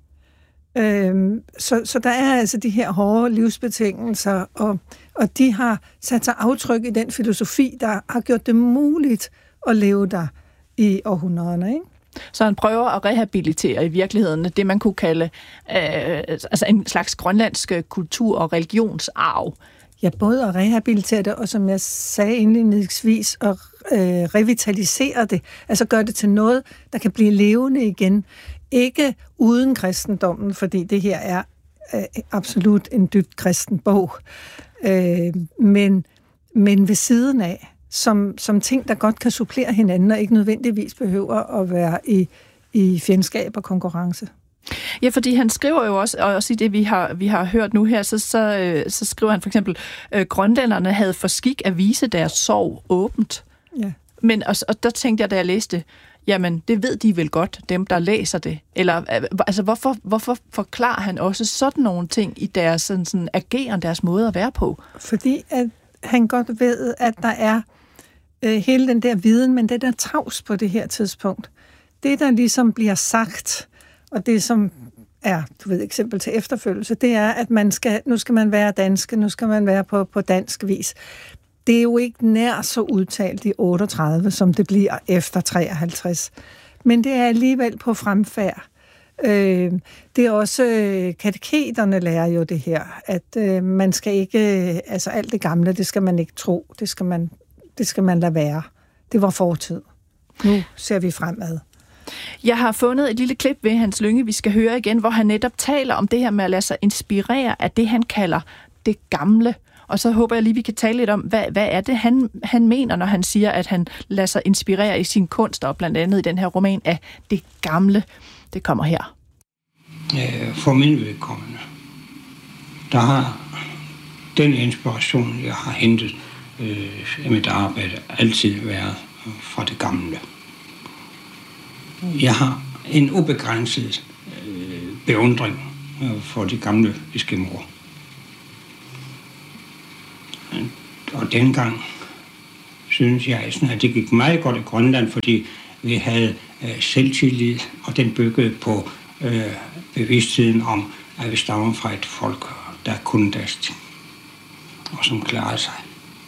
Speaker 13: Så der er altså de her hårde livsbetingelser, og de har sat sig aftryk i den filosofi, der har gjort det muligt at leve der i århundrederne, ikke?
Speaker 11: Så han prøver at rehabilitere i virkeligheden det, man kunne kalde altså en slags grønlandsk kultur- og religionsarv.
Speaker 13: Ja, både at rehabilitere det, og som jeg sagde indledningsvis, at revitalisere det. Altså gøre det til noget, der kan blive levende igen. Ikke uden kristendommen, fordi det her er absolut en dybt kristen bog. Men ved siden af, som ting, der godt kan supplere hinanden, og ikke nødvendigvis behøver at være i fjendskab og konkurrence.
Speaker 11: Ja, fordi han skriver jo også i det, vi har hørt nu her, så skriver han for eksempel, grønlænderne havde for skik at vise deres sorg åbent.
Speaker 13: Ja.
Speaker 11: Men og der tænkte jeg, da jeg læste, jamen, det ved de vel godt, dem der læser det. Eller altså, hvorfor forklarer han også sådan nogle ting i deres sådan ageren, deres måde at være på?
Speaker 13: Fordi at han godt ved, at der er hele den der viden, men det der tavs på det her tidspunkt. Det, der ligesom bliver sagt, og det som er, eksempel til efterfølgelse, det er, at nu skal man være dansk, nu skal man være på dansk vis. Det er jo ikke nær så udtalt i 38, som det bliver efter 53. Men det er alligevel på fremfærd. Det er også, kateketerne lærer jo det her, at man skal ikke, altså alt det gamle, det skal man ikke tro, det skal man lade være. Det var fortid. Nu ser vi fremad.
Speaker 11: Jeg har fundet et lille klip ved Hans Lynge, vi skal høre igen, hvor han netop taler om det her med at lade sig inspirere af det, han kalder det gamle. Og så håber jeg lige, vi kan tale lidt om, hvad er det, han mener, når han siger, at han lader sig inspirere i sin kunst, og blandt andet i den her roman af det gamle. Det kommer her.
Speaker 14: For min vedkommende, der har den inspiration, jeg har hentet i mit arbejde, altid været fra det gamle. Jeg har en ubegrænset beundring for de gamle eskimoer. Og dengang synes jeg, at det gik meget godt i Grønland, fordi vi havde selvtillid, og den byggede på bevidstheden om, at vi stammer fra et folk, der kunne deres ting, og som klarede sig.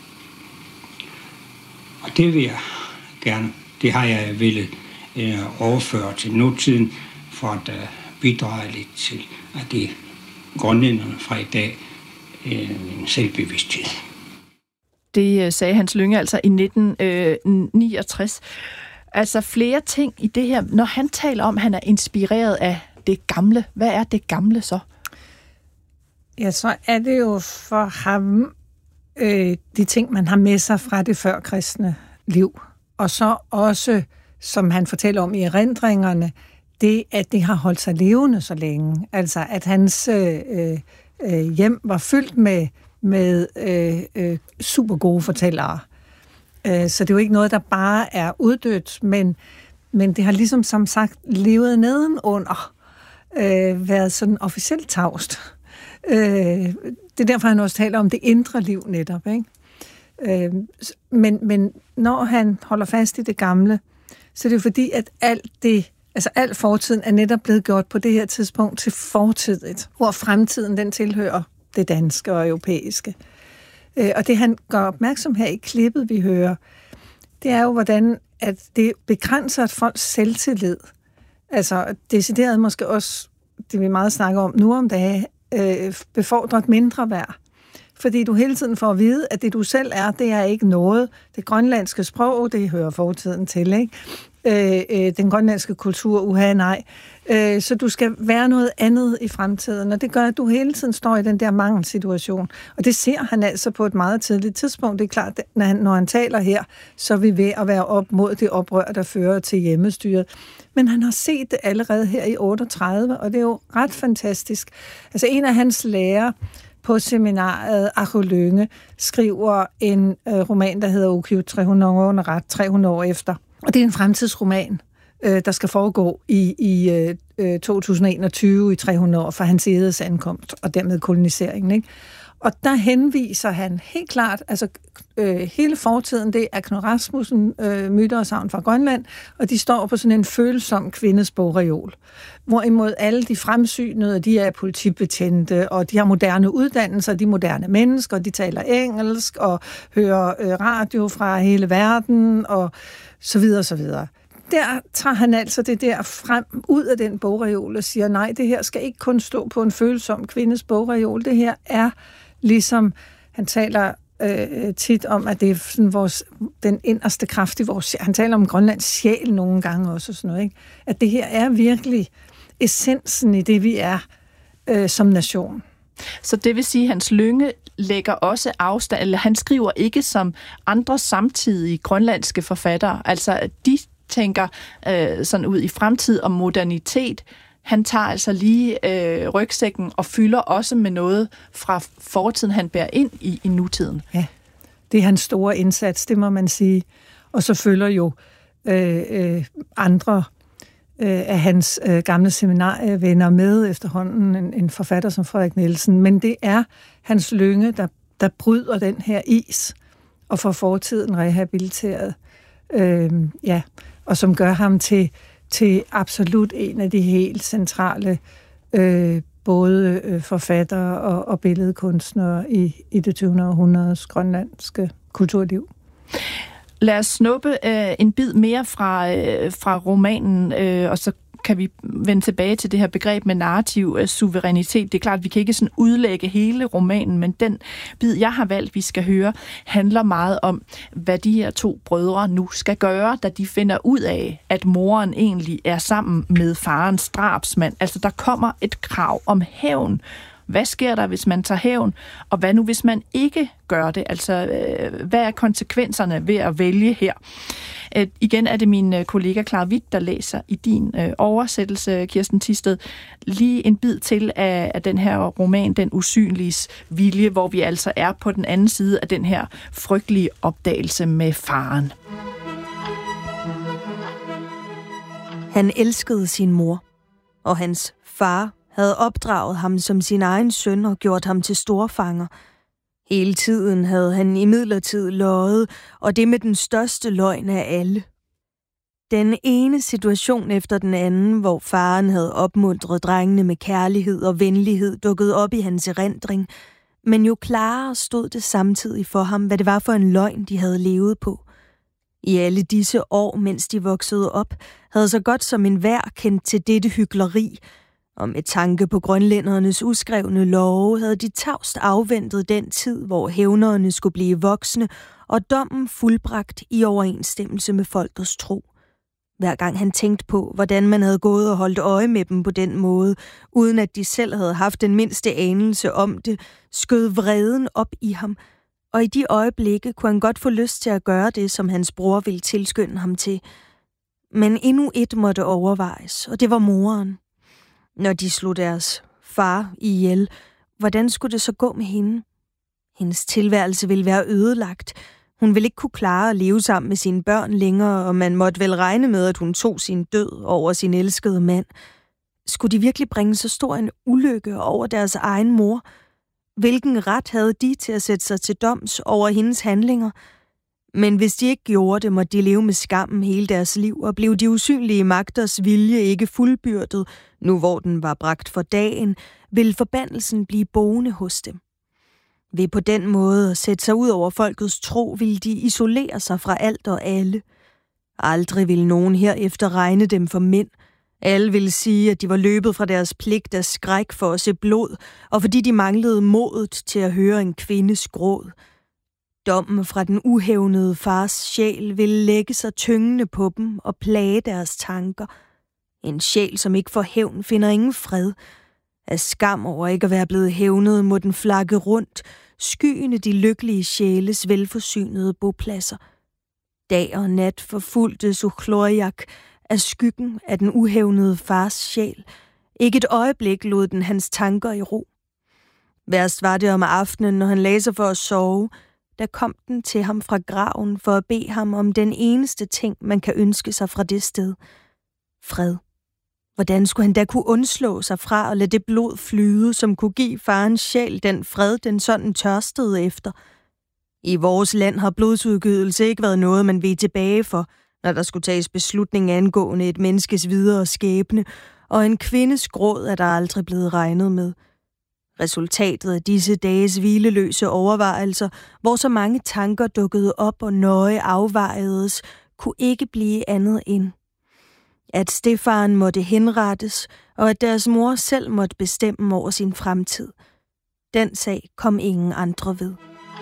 Speaker 14: Og det vil jeg gerne, det har jeg ville overføre til nutiden, for at bidrage lidt til at give grønlænderne fra i dag en selvbevidsthed.
Speaker 11: Det sagde Hans Lynge altså i 1969. Altså flere ting i det her. Når han taler om, at han er inspireret af det gamle, hvad er det gamle så?
Speaker 13: Ja, så er det jo for ham de ting, man har med sig fra det førkristne liv. Og så også, som han fortæller om i erindringerne, det, at det har holdt sig levende så længe. Altså, at hans hjem var fyldt med super gode fortællere. Så det er jo ikke noget, der bare er uddødt, men det har ligesom som sagt levet nedenunder, været sådan officielt tavst. Det er derfor, han også taler om det indre liv netop, ikke? Men når han holder fast i det gamle, så er det jo fordi, at al fortiden er netop blevet gjort på det her tidspunkt til fortidigt, hvor fremtiden den tilhører det danske og europæiske. Og det han gør opmærksom her i klippet, vi hører, det er jo, hvordan at det begrænser et folks selvtillid. Altså decideret måske også, det vi meget snakker om nu om dagen, befordrer et mindre værd. Fordi du hele tiden får at vide, at det du selv er, det er ikke noget. Det grønlandske sprog, det hører fortiden til, ikke? Den grønlandske kultur, nej. Så du skal være noget andet i fremtiden, og det gør, at du hele tiden står i den der mangelsituation. Og det ser han altså på et meget tidligt tidspunkt. Det er klart, når han taler her, så er vi ved at være op mod det oprør, der fører til hjemmestyret. Men han har set det allerede her i 38, og det er jo ret fantastisk. Altså en af hans lærere på seminaret, Acho Lynge, skriver en roman, der hedder Ukyo 300 år under ret, 300 år efter. Og det er en fremtidsroman, der skal foregå i 2021 i 300 år for Hans Egedes ankomst og dermed koloniseringen, ikke? Og der henviser han helt klart, altså hele fortiden, det er Knud Rasmussen, myter og sagn fra Grønland, og de står på sådan en følsom kvindes bogreol. Hvorimod alle de fremsynede, de er politibetjente, og de har moderne uddannelser, de er moderne mennesker, de taler engelsk og hører radio fra hele verden, og så videre, så videre. Der tager han altså det der frem ud af den bogreol og siger, nej, det her skal ikke kun stå på en følsom kvindes bogreol. Det her er ligesom, han taler tit om, at det er sådan den inderste kraft i vores. Han taler om Grønlands sjæl nogle gange også, og sådan noget, ikke? At det her er virkelig essensen i det, vi er som nation.
Speaker 11: Så det vil sige, at Hans Lynge lægger også afstand, eller han skriver ikke som andre samtidige grønlandske forfattere. Altså, de tænker sådan ud i fremtid og modernitet. Han tager altså lige rygsækken og fylder også med noget fra fortiden, han bærer ind i nutiden. Ja,
Speaker 13: det er hans store indsats, det må man sige. Og så følger jo andre af hans gamle seminarievenner med efterhånden, en forfatter som Frederik Nielsen. Men det er Hans Lynge, der bryder den her is og får fortiden rehabiliteret. Og som gør ham til absolut en af de helt centrale både forfattere og billedkunstnere i det 20. århundredes grønlandske kulturliv.
Speaker 11: Lad os snuppe en bid mere fra romanen, og så kan vi vende tilbage til det her begreb med narrativ suverænitet. Det er klart, at vi kan ikke sådan udlægge hele romanen, men den bid, jeg har valgt, vi skal høre, handler meget om, hvad de her to brødre nu skal gøre, da de finder ud af, at moren egentlig er sammen med farens drabsmand. Altså, der kommer et krav om hævn. Hvad sker der, hvis man tager hævn? Og hvad nu, hvis man ikke gør det? Altså, hvad er konsekvenserne ved at vælge her? Igen er det min kollega Clara Witt, der læser i din oversættelse, Kirsten Thisted, lige en bid til af den her roman, Den usynliges vilje, hvor vi altså er på den anden side af den her frygtelige opdagelse med faren.
Speaker 15: Han elskede sin mor, og hans far havde opdraget ham som sin egen søn og gjort ham til storfanger. Hele tiden havde han imidlertid løjet, og det med den største løgn af alle. Den ene situation efter den anden, hvor faren havde opmuntret drengene med kærlighed og venlighed, dukkede op i hans erindring, men jo klarere stod det samtidig for ham, hvad det var for en løgn, de havde levet på. I alle disse år, mens de voksede op, havde så godt som enhver kendt til dette hykleri, og med tanke på grønlændernes uskrevne love havde de tavst afventet den tid, hvor hævnerne skulle blive voksne, og dommen fuldbragt i overensstemmelse med folkets tro. Hver gang han tænkte på, hvordan man havde gået og holdt øje med dem på den måde, uden at de selv havde haft den mindste anelse om det, skød vreden op i ham, og i de øjeblikke kunne han godt få lyst til at gøre det, som hans bror ville tilskynde ham til. Men endnu et måtte overvejes, og det var moren. Når de slog deres far ihjel, hvordan skulle det så gå med hende? Hendes tilværelse ville være ødelagt. Hun ville ikke kunne klare at leve sammen med sine børn længere, og man måtte vel regne med, at hun tog sin død over sin elskede mand. Skulle de virkelig bringe så stor en ulykke over deres egen mor? Hvilken ret havde de til at sætte sig til doms over hendes handlinger? Men hvis de ikke gjorde det, måtte de leve med skammen hele deres liv, og blev de usynlige magters vilje ikke fuldbyrdet, nu hvor den var bragt for dagen, ville forbandelsen blive boende hos dem. Ved på den måde at sætte sig ud over folkets tro, ville de isolere sig fra alt og alle. Aldrig ville nogen herefter regne dem for mænd. Alle ville sige, at de var løbet fra deres pligt af skræk for at se blod, og fordi de manglede modet til at høre en kvindes gråd. Dommen fra den uhævnede fars sjæl ville lægge sig tyngende på dem og plage deres tanker. En sjæl, som ikke får hævn, finder ingen fred. Af skam over ikke at være blevet hævnet, må den flakke rundt, skyende de lykkelige sjæles velforsynede bopladser. Dag og nat forfulgte Suchloriak af skyggen af den uhævnede fars sjæl. Ikke et øjeblik lod den hans tanker i ro. Værst var det om aftenen, når han lagde sig for at sove. Der kom den til ham fra graven for at bede ham om den eneste ting, man kan ønske sig fra det sted. Fred. Hvordan skulle han da kunne undslå sig fra at lade det blod flyde, som kunne give farens sjæl den fred, den sådan tørstede efter? I vores land har blodsudgydelse ikke været noget, man ved tilbage for, når der skulle tages beslutning angående et menneskes videre skæbne, og en kvindes gråd er der aldrig blevet regnet med. Resultatet af disse dages hvileløse overvejelser, hvor så mange tanker dukkede op og nøje afvejedes, kunne ikke blive andet end, at stedfaren måtte henrettes, og at deres mor selv måtte bestemme over sin fremtid. Den sag kom ingen andre ved.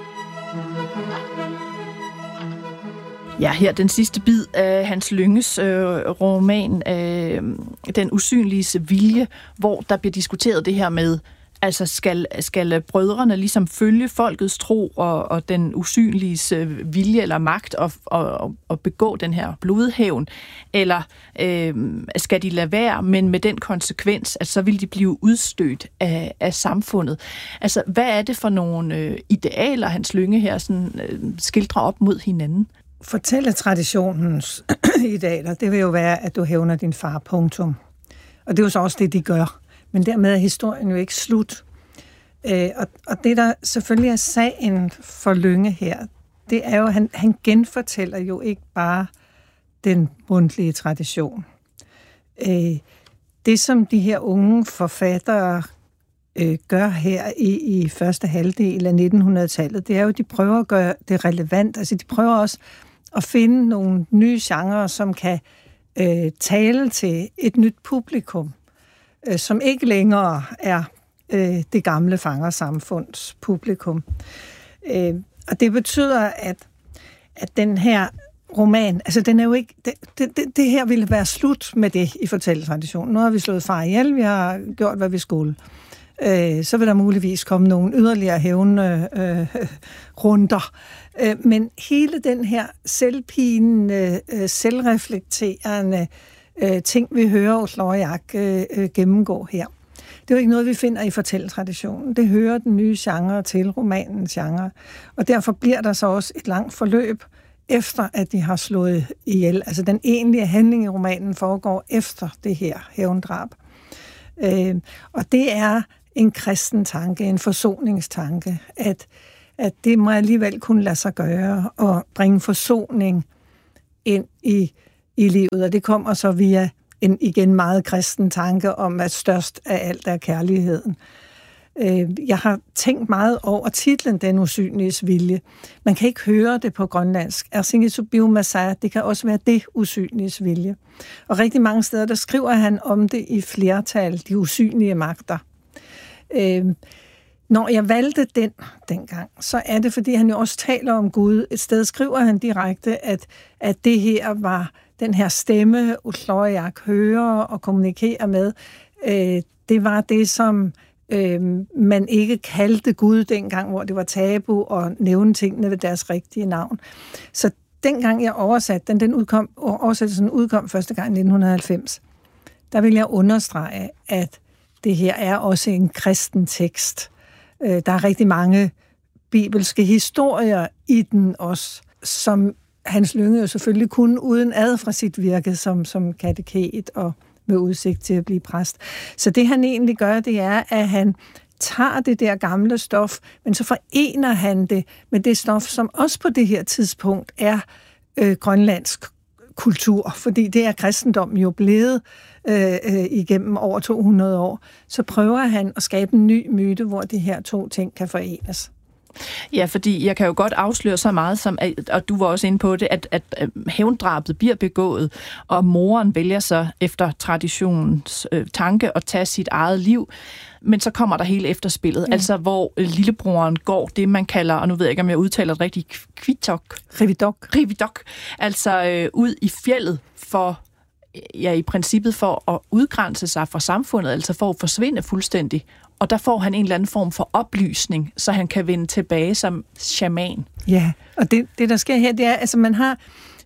Speaker 11: Ja, her den sidste bid af Hans Lynges roman, Den usynliges vilje, hvor der bliver diskuteret det her med, altså skal brødrene ligesom følge folkets tro og den usynliges vilje eller magt og begå den her blodhævn, eller skal de lade være, men med den konsekvens, at så vil de blive udstødt af samfundet. Altså, hvad er det for nogle idealer, Hans Lynge her sådan, skildrer op mod hinanden?
Speaker 13: Fortælletraditionens idealer, det vil jo være, at du hævner din far, punktum. Og det er jo så også det, de gør. Men dermed er historien jo ikke slut. Og det, der selvfølgelig er sagen for Lynge her, det er jo, at han genfortæller jo ikke bare den mundtlige tradition. Det, som de her unge forfattere gør her i første halvdel af 1900-tallet, det er jo, at de prøver at gøre det relevant. Altså, de prøver også at finde nogle nye genrer, som kan tale til et nyt publikum, som ikke længere er det gamle fangersamfunds publikum. Og det betyder, at den her roman, altså den er jo ikke, det her ville være slut med det i fortælletraditionen. Nu har vi slået far ihjel, vi har gjort, hvad vi skulle. Så vil der muligvis komme nogle yderligere hævnende runder. Men hele den her selvpinende, selvreflekterende ting, vi hører Suchloriak gennemgå her. Det er jo ikke noget, vi finder i fortælletraditionen. Det hører den nye genre til, romanens genre. Og derfor bliver der så også et langt forløb efter, at de har slået ihjel. Altså den egentlige handling i romanen foregår efter det her hævndrab. Og det er en kristen tanke, en forsoningstanke, at det må alligevel kunne lade sig gøre og bringe forsoning ind i livet. Og det kommer så via en igen meget kristen tanke om, at størst af alt er kærligheden. Jeg har tænkt meget over titlen Den usynliges vilje. Man kan ikke høre det på grønlandsk. Det kan også være det usynliges vilje. Og rigtig mange steder, der skriver han om det i flertal, de usynlige magter. Når jeg valgte den dengang, så er det, fordi han jo også taler om Gud. Et sted skriver han direkte, at det her var den her stemme, Suchloriak hører og kommunikerer med. Det var det, som man ikke kaldte Gud dengang, hvor det var tabu at nævne tingene ved deres rigtige navn. Så dengang jeg oversatte den oversættelsen udkom første gang i 1990, der vil jeg understrege, at det her er også en kristen tekst. Der er rigtig mange bibelske historier i den også, som Hans Lynge jo selvfølgelig kunne uden ad fra sit virke som kateket og med udsigt til at blive præst. Så det han egentlig gør, det er, at han tager det der gamle stof, men så forener han det med det stof, som også på det her tidspunkt er grønlandsk kultur, fordi det er kristendommen jo blevet igennem over 200 år. Så prøver han at skabe en ny myte, hvor de her to ting kan forenes.
Speaker 11: Ja, fordi jeg kan jo godt afsløre så meget, som, og du var også inde på det, at hævndrabet bliver begået, og moren vælger så efter traditionens tanke at tage sit eget liv. Men så kommer der hele efterspillet, altså hvor lillebroren går det, man kalder, og nu ved jeg ikke, om jeg udtaler det rigtigt, Rividok, altså ud i fjeldet for, ja, i princippet for at udgrænse sig fra samfundet, altså for at forsvinde fuldstændig. Og der får han en eller anden form for oplysning, så han kan vende tilbage som shaman.
Speaker 13: Ja, og det der sker her, det er, altså man har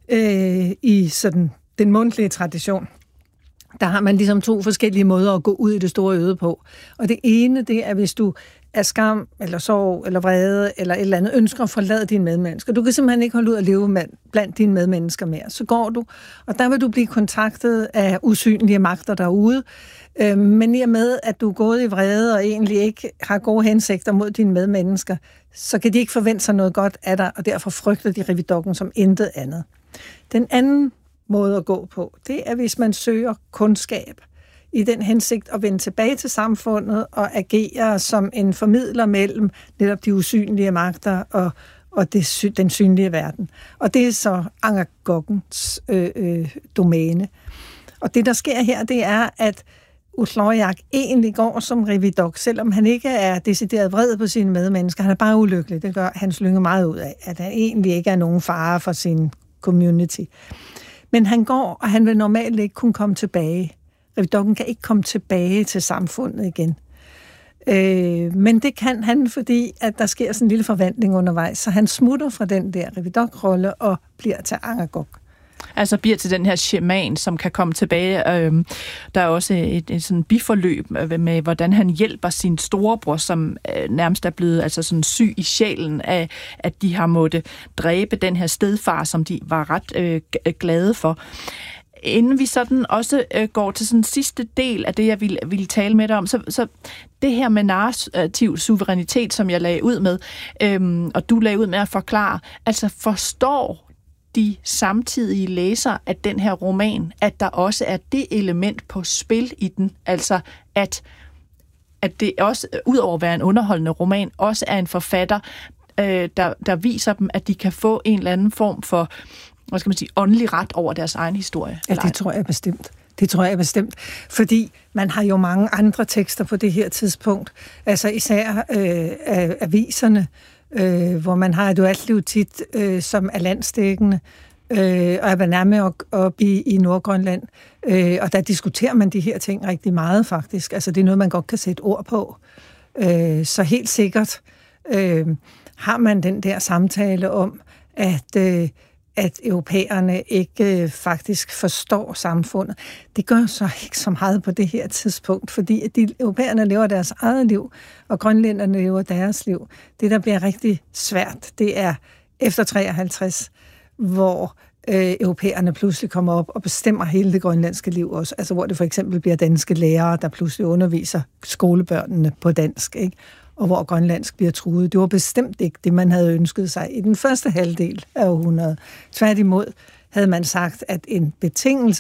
Speaker 13: i sådan den mundtlige tradition, der har man ligesom to forskellige måder at gå ud i det store øde på. Og det ene, det er, hvis du af skam, eller sorg, eller vrede, eller et eller andet, ønsker at forlade dine medmennesker. Du kan simpelthen ikke holde ud at leve blandt dine medmennesker mere. Så går du, og der vil du blive kontaktet af usynlige magter derude. Men i og med, at du er gået i vrede, og egentlig ikke har gode hensigter mod dine medmennesker, så kan de ikke forvente sig noget godt af dig, og derfor frygter de Rividokken som intet andet. Den anden måde at gå på, det er, hvis man søger kundskab i den hensigt at vende tilbage til samfundet og agere som en formidler mellem netop de usynlige magter og den synlige verden. Og det er så Angakokens domæne. Og det, der sker her, det er, at Uthlorjak egentlig går som Rividok, selvom han ikke er decideret vred på sine medmennesker. Han er bare ulykkelig. Det gør Hans Lynge meget ud af, at han egentlig ikke er nogen fare for sin community. Men han går, og han vil normalt ikke kunne komme tilbage. Rividokken kan ikke komme tilbage til samfundet igen. Men det kan han, fordi at der sker sådan en lille forvandling undervejs, så han smutter fra den der Rividok-rolle og bliver til Angakok.
Speaker 11: Altså bliver til den her shaman, som kan komme tilbage. Der er også et sådan biforløb med, hvordan han hjælper sin storebror, som nærmest er blevet altså sådan syg i sjælen af, at de har måttet dræbe den her stedfar, som de var ret glade for. Inden vi sådan også går til sådan sidste del af det, jeg ville tale med dig om, så det her med narrativ suverænitet, som jeg lagde ud med, og du lagde ud med at forklare, altså forstår de samtidige læsere af den her roman, at der også er det element på spil i den, altså at det også, udover at være en underholdende roman, også er en forfatter, der viser dem, at de kan få en eller anden form for, hvad skal man sige, åndelig ret over deres egen historie.
Speaker 13: Ja, det tror jeg bestemt. Det tror jeg bestemt, fordi man har jo mange andre tekster på det her tidspunkt, altså især aviserne, hvor man har et dualliv tit, som er landsdækkende, og er nærmere op i Nordgrønland. Og der diskuterer man de her ting rigtig meget, faktisk. Altså, det er noget, man godt kan sætte ord på. Så helt sikkert har man den der samtale om, at europæerne ikke faktisk forstår samfundet. Det gør så ikke så meget på det her tidspunkt, fordi at europæerne lever deres eget liv, og grønlænderne lever deres liv. Det, der bliver rigtig svært, det er efter 53, hvor europæerne pludselig kommer op og bestemmer hele det grønlandske liv også. Altså hvor det for eksempel bliver danske lærere, der pludselig underviser skolebørnene på dansk, ikke? Og hvor grønlandsk bliver truet. Det var bestemt ikke det, man havde ønsket sig i den første halvdel af århundredet. Tværtimod havde man sagt, at en betingelse